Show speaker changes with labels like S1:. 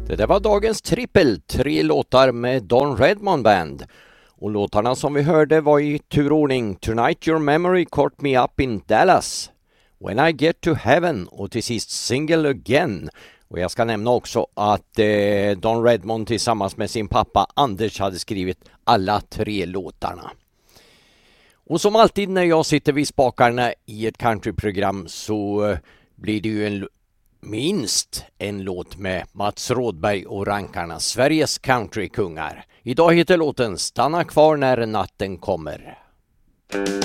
S1: Det där var dagens trippel, 3 låtar med Don Redman Band. Och låtarna som vi hörde var i turordning Tonight Your Memory Caught Me Up in Dallas, When I Get to Heaven och till sist Single Again. Och jag ska nämna också att Don Redman tillsammans med sin pappa Anders hade skrivit alla 3 låtarna. Och som alltid när jag sitter vid spakarna i ett countryprogram så blir det ju minst en låt med Mats Rådberg och rankarna, Sveriges countrykungar. Idag heter låten Stanna kvar när natten kommer.